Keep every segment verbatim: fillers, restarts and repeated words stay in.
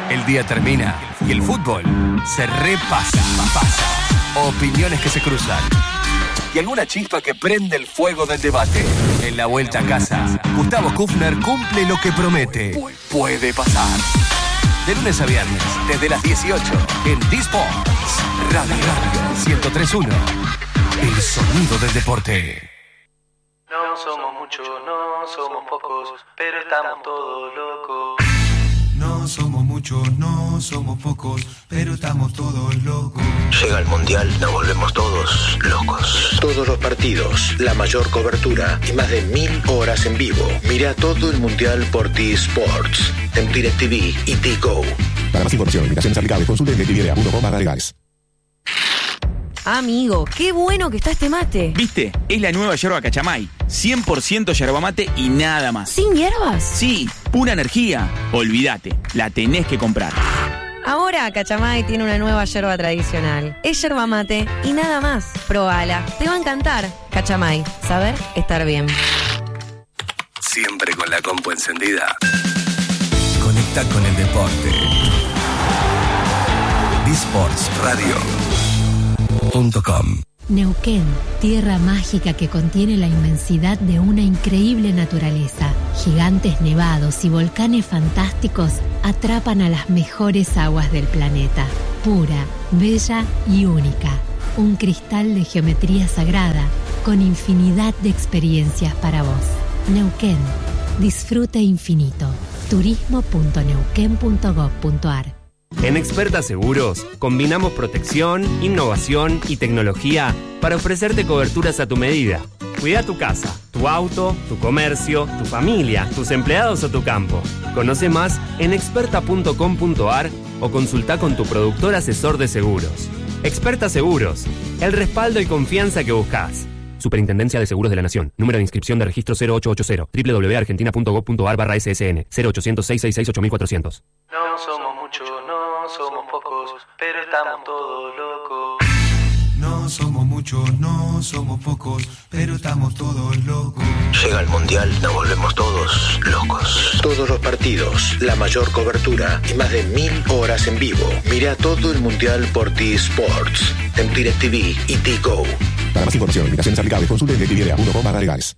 El día termina y el fútbol se repasa. Pasa. Opiniones que se cruzan. Y alguna chispa que prende el fuego del debate. En la vuelta a casa, Gustavo Kufner cumple lo que promete. Puede pasar. De lunes a viernes, desde las dieciocho, en D-Sports Radio ciento tres punto uno. El sonido del deporte. No somos muchos, no somos pocos, pero estamos todos locos. No somos muchos, no somos pocos, pero estamos todos locos. Llega el Mundial, nos volvemos todos locos. Todos los partidos, la mayor cobertura y más de mil horas en vivo. Mira todo el Mundial por T-Sports, en DirecTV y T-Go. Para más información, invitaciones aplicables, consulte en directv punto com barra legales. Amigo, qué bueno que está este mate. ¿Viste? Es la nueva yerba Cachamay. cien por ciento yerba mate y nada más. ¿Sin hierbas? Sí, pura energía. Olvídate, la tenés que comprar. Ahora Cachamay tiene una nueva yerba tradicional. Es yerba mate y nada más. Probala, te va a encantar. Cachamay, saber estar bien. Siempre con la compu encendida. Conecta con el deporte. D-Sports Radio. Neuquén, tierra mágica que contiene la inmensidad de una increíble naturaleza. Gigantes nevados y volcanes fantásticos atrapan a las mejores aguas del planeta. Pura, bella y única. Un cristal de geometría sagrada con infinidad de experiencias para vos. Neuquén, disfrute infinito. turismo punto neuquén punto gob punto ar. En Experta Seguros, combinamos protección, innovación y tecnología para ofrecerte coberturas a tu medida. Cuida tu casa, tu auto, tu comercio, tu familia, tus empleados o tu campo. Conoce más en experta punto com punto ar o consulta con tu productor asesor de seguros. Experta Seguros, el respaldo y confianza que buscas. Superintendencia de Seguros de la Nación. Número de inscripción de registro cero ocho ocho cero. doble u doble u doble u punto argentina punto gob punto ar barra ese ese ene. cero ochocientos, seiscientos sesenta y seis, ocho mil cuatrocientos. No somos muchos, no somos pocos, pero estamos todos locos. No somos muchos, no somos pocos, pero estamos todos locos. Llega el Mundial, nos volvemos todos locos. Todos los partidos, la mayor cobertura y más de mil horas en vivo. Mira todo el Mundial por T-Sports, en DirecTV y T-Go. Para más información, invitaciones aplicables, consulte en directv punto com barra legales.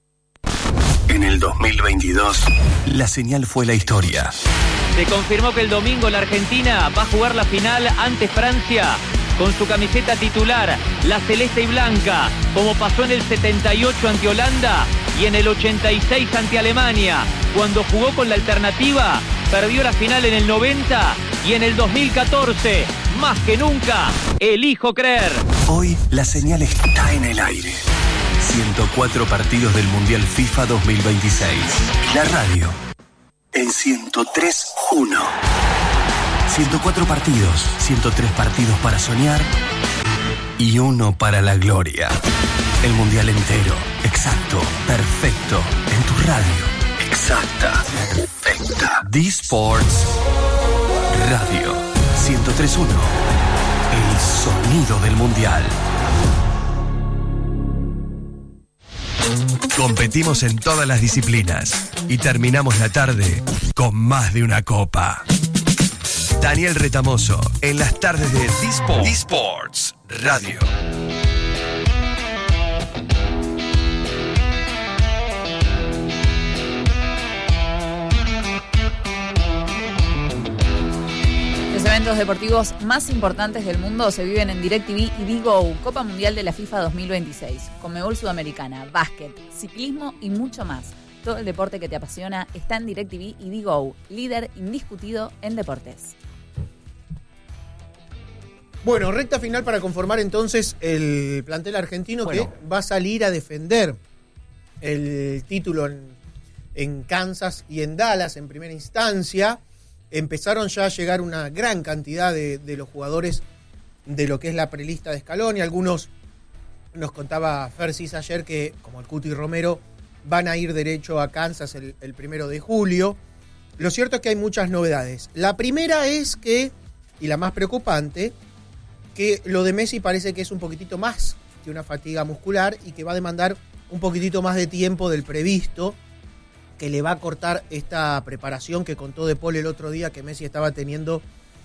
En el dos mil veintidós, la señal fue la historia. Se confirmó que el domingo la Argentina va a jugar la final ante Francia con su camiseta titular, la celeste y blanca, como pasó en el setenta y ocho ante Holanda y en el ochenta y seis ante Alemania. Cuando jugó con la alternativa, perdió la final en el noventa y en el dos mil catorce. Más que nunca, elijo creer. Hoy la señal está en el aire. ciento cuatro partidos del Mundial FIFA dos mil veintiséis. Y la radio en ciento tres punto uno. ciento cuatro partidos, ciento tres partidos para soñar y uno para la gloria. El Mundial entero, exacto, perfecto, en tu radio. Exacta, perfecta. D-Sports Radio ciento tres punto uno. El sonido del Mundial. Competimos en todas las disciplinas y terminamos la tarde con más de una copa. Daniel Retamoso en las tardes de D-Sports, D-Sports Radio. Los eventos deportivos más importantes del mundo se viven en DirecTV y D-Go, Copa Mundial de la FIFA dos mil veintiséis, Conmebol Sudamericana, básquet, ciclismo y mucho más. Todo el deporte que te apasiona está en DirecTV y D-Go, líder indiscutido en deportes. Bueno, recta final para conformar entonces el plantel argentino, bueno, que va a salir a defender el título en, en Kansas y en Dallas en primera instancia. Empezaron ya a llegar una gran cantidad de, de los jugadores de lo que es la prelista de Scaloni. Algunos, nos contaba Fersis ayer, que como el Cuti Romero van a ir derecho a Kansas el, el primero de julio. Lo cierto es que hay muchas novedades. La primera es que, y la más preocupante, que lo de Messi parece que es un poquitito más que una fatiga muscular y que va a demandar un poquitito más de tiempo del previsto, que le va a cortar esta preparación que contó De Paul el otro día que Messi estaba teniendo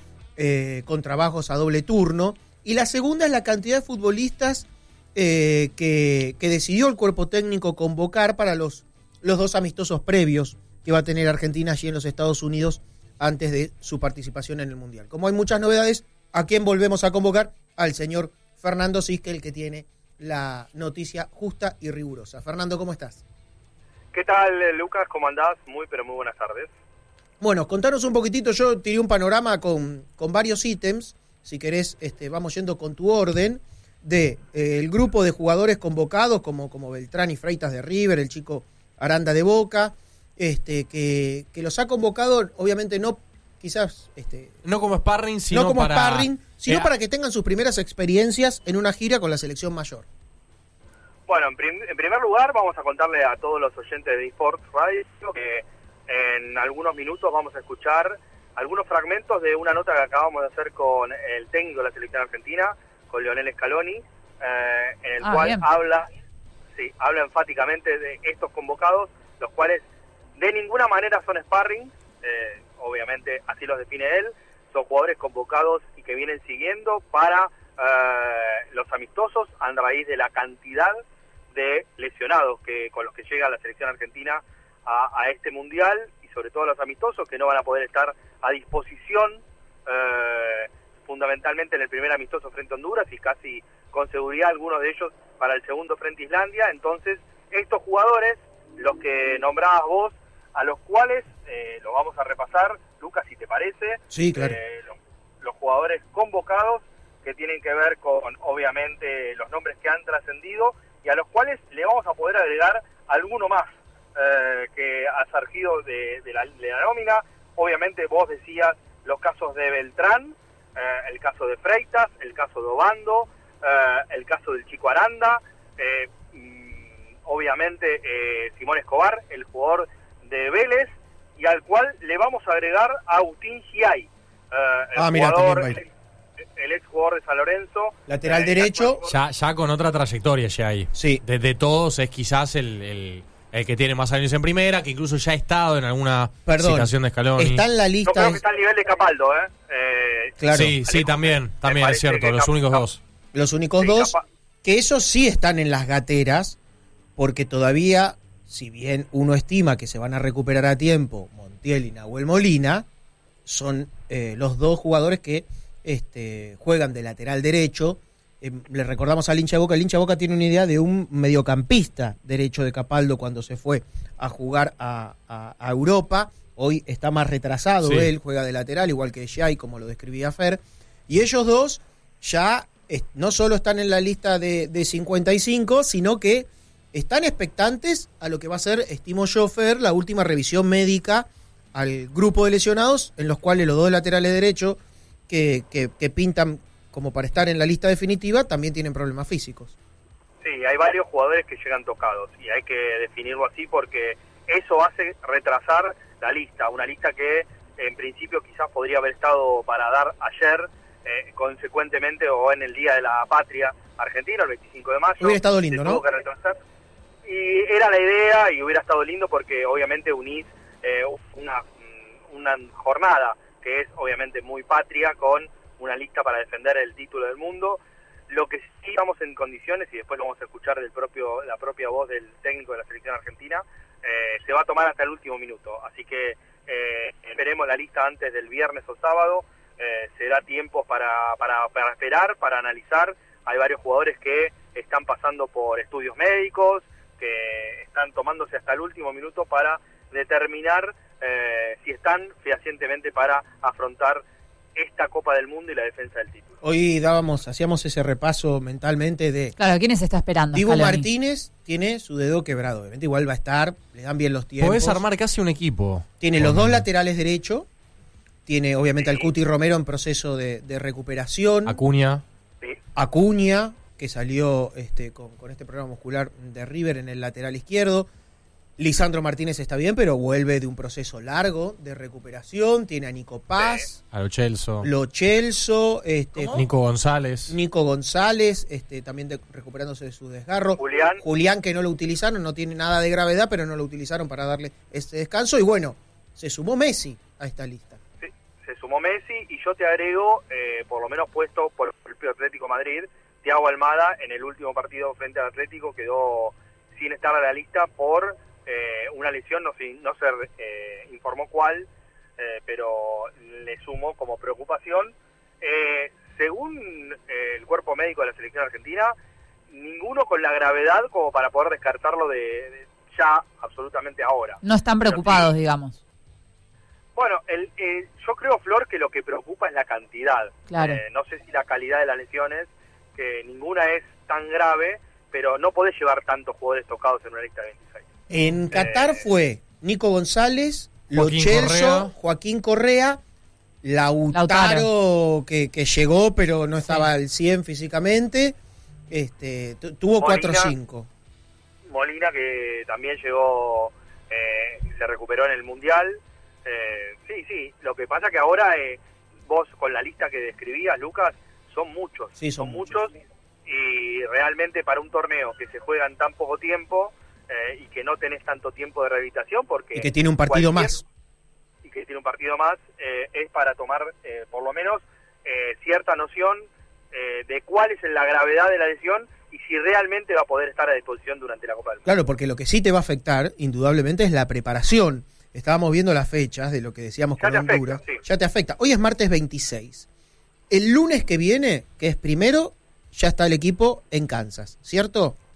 eh, con trabajos a doble turno. Y la segunda es la cantidad de futbolistas eh, que, que decidió el cuerpo técnico convocar para los, los dos amistosos previos que va a tener Argentina allí en los Estados Unidos antes de su participación en el Mundial. Como hay muchas novedades, ¿a quién volvemos a convocar? Al señor Fernando Siskel, el que tiene la noticia justa y rigurosa. Fernando, ¿cómo estás? ¿Qué tal, Lucas? ¿Cómo andás? Muy, pero muy buenas tardes. Bueno, contanos un poquitito. Yo tiré un panorama con, con varios ítems. Si querés, este, vamos yendo con tu orden de eh, el grupo de jugadores convocados, como, como Beltrán y Freitas de River, el chico Aranda de Boca, este, que, que los ha convocado, obviamente no, quizás... Este, no como sparring, sino no como para... sparring, sino eh, para que tengan sus primeras experiencias en una gira con la selección mayor. Bueno, en, prim- en primer lugar vamos a contarle a todos los oyentes de eSports Radio que en algunos minutos vamos a escuchar algunos fragmentos de una nota que acabamos de hacer con el técnico de la selección argentina, con Lionel Scaloni, eh, en el ah, cual bien. habla, sí, habla enfáticamente de estos convocados, los cuales de ninguna manera son sparring, eh, obviamente así los define él, son jugadores convocados y que vienen siguiendo para eh, los amistosos a raíz de la cantidad de lesionados que con los que llega la selección argentina a, a este mundial, y sobre todo los amistosos que no van a poder estar a disposición eh, fundamentalmente en el primer amistoso frente a Honduras y casi con seguridad algunos de ellos para el segundo frente a Islandia. Entonces estos jugadores, los que nombrabas vos, a los cuales eh, lo vamos a repasar, Lucas, si te parece. Sí, claro. Eh, los, los jugadores convocados que tienen que ver con, obviamente, los nombres que han trascendido y a los cuales le vamos a poder agregar alguno más eh, que ha surgido de, de, la, de la nómina. Obviamente vos decías los casos de Beltrán, eh, el caso de Freitas, el caso de Obando, eh, el caso del chico Aranda, eh, mm, obviamente eh, Simón Escobar, el jugador de Vélez, y al cual le vamos a agregar a Agustín Giai, eh, el ah, mira, jugador, también el, el ex jugador de San Lorenzo. Lateral eh, derecho. Ya, ya con otra trayectoria ya ahí. Sí. De, de todos es quizás el, el, el que tiene más años en primera, que incluso ya ha estado en alguna Perdón, citación de Scaloni. está en la lista. Yo creo de... que está al nivel de Capaldo, ¿eh? eh Claro. Sí, sí, también, también es cierto, los Cap- únicos Cap- dos. Los únicos Sí, dos, capa- que esos sí están en las gateras, porque todavía, si bien uno estima que se van a recuperar a tiempo Montiel y Nahuel Molina, son eh, los dos jugadores que este, juegan de lateral derecho. Eh, le recordamos al hincha de Boca, el hincha de Boca tiene una idea de un mediocampista derecho de Capaldo cuando se fue a jugar a, a, a Europa. Hoy está más retrasado, Sí. él juega de lateral, igual que Giai, como lo describía Fer. Y ellos dos ya eh, no solo están en la lista de, de cincuenta y cinco, sino que están expectantes a lo que va a ser, estimo yo, Fer, la última revisión médica al grupo de lesionados, en los cuales los dos laterales derechos que, que, que pintan como para estar en la lista definitiva también tienen problemas físicos. Sí, hay varios jugadores que llegan tocados y hay que definirlo así porque eso hace retrasar la lista, una lista que en principio quizás podría haber estado para dar ayer, eh, consecuentemente, o en el Día de la Patria Argentina, el veinticinco de mayo. Hubiera estado lindo, se ¿no? tuvo que retrasar. Y era la idea y hubiera estado lindo porque obviamente unís eh, una, una jornada que es obviamente muy patria con una lista para defender el título del mundo. Lo que sí estamos en condiciones, y después lo vamos a escuchar del propio la propia voz del técnico de la selección argentina, eh, se va a tomar hasta el último minuto. Así que eh, esperemos la lista antes del viernes o sábado. Eh, será tiempo para, para, para esperar, para analizar. Hay varios jugadores que están pasando por estudios médicos, que están tomándose hasta el último minuto para determinar eh, si están fehacientemente para afrontar esta Copa del Mundo y la defensa del título. Hoy dábamos, hacíamos ese repaso mentalmente de... Claro, ¿quiénes está esperando? Dibu Scaloni? Martínez tiene su dedo quebrado, obviamente igual va a estar, le dan bien los tiempos. Podés armar casi un equipo. Tiene con... los dos laterales derechos, tiene obviamente Sí. al Cuti Romero en proceso de, de recuperación. Acuña. Sí. Acuña, que salió este, con, con este problema muscular de River en el lateral izquierdo. Lisandro Martínez está bien, pero vuelve de un proceso largo de recuperación. Tiene a Nico Paz, A Lo Celso. Lo Celso, este, Nico González. Nico González, este, también de- recuperándose de su desgarro. Julián. Julián, que no lo utilizaron, no tiene nada de gravedad, pero no lo utilizaron para darle ese descanso. Y bueno, se sumó Messi a esta lista. Sí, se sumó Messi y yo te agrego, eh, por lo menos puesto por el propio Atlético Madrid, Thiago Almada en el último partido frente al Atlético quedó sin estar a la lista por eh, una lesión, no se, no se eh, informó cuál, eh, pero le sumo como preocupación. Eh, según eh, el cuerpo médico de la selección argentina, ninguno con la gravedad como para poder descartarlo de, de ya absolutamente ahora. No están preocupados, digamos. Bueno, el, el- yo creo, Flor, que lo que preocupa es la cantidad. Claro. Eh, no sé si la calidad de las lesiones, que ninguna es tan grave, pero no podés llevar tantos jugadores tocados en una lista de veintiséis. En Qatar fue Nico González, Lo Joaquín Celso, Correa. Joaquín Correa, Lautaro, Lautaro. Que, que llegó pero no estaba al cien físicamente. Este, tu- tuvo cuatro o Molina. cinco. Molina, que también llegó, eh, se recuperó en el Mundial. Eh, sí, sí, lo que pasa que ahora eh, vos con la lista que describías, Lucas, son muchos. Sí, son muchos. Y realmente para un torneo que se juega en tan poco tiempo eh, y que no tenés tanto tiempo de rehabilitación, porque Y que tiene un partido cualquier- más. y que tiene un partido más, eh, es para tomar eh, por lo menos eh, cierta noción eh, de cuál es la gravedad de la lesión y si realmente va a poder estar a disposición durante la Copa del Mundo. Claro, porque lo que sí te va a afectar, indudablemente, es la preparación. Estábamos viendo las fechas de lo que decíamos Ya con te afecta, Honduras. sí. Ya te afecta. Hoy es martes veintiséis. El lunes que viene, que es primero, ya está el equipo en Kansas, ¿cierto?